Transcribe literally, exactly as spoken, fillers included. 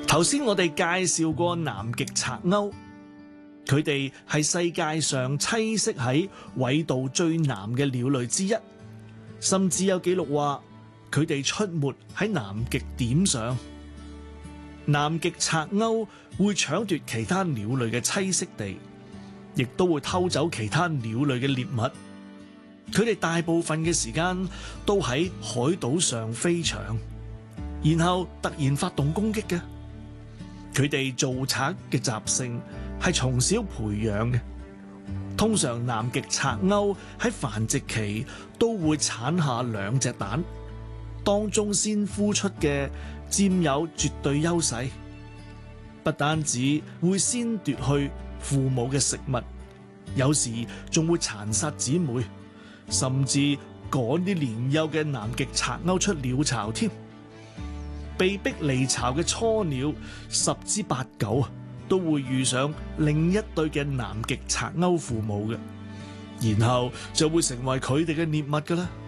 頭先我哋介紹過南極賊鷗，佢哋係世界上棲息喺緯度最南嘅鳥類之一，甚至有記錄話佢哋出沒喺南極點上。南極賊鷗會搶奪其他鳥類嘅棲息地，亦都會偷走其他鳥類嘅獵物。佢哋大部分嘅時間都喺海島上飛翔，然後突然發動攻擊嘅。佢哋做賊嘅習性係從小培養嘅。通常南極賊鷗喺繁殖期都會產下兩隻蛋，當中先孵出嘅佔有絕對優勢，不單止會先奪去父母嘅食物，有時仲會殘殺姊妹，甚至趕啲年幼嘅南極賊鷗出鳥巢添。被逼離巢嘅雛鳥十之八九啊，都會遇上另一對嘅南極賊鷗父母嘅，然後就會成為佢哋嘅獵物㗎啦。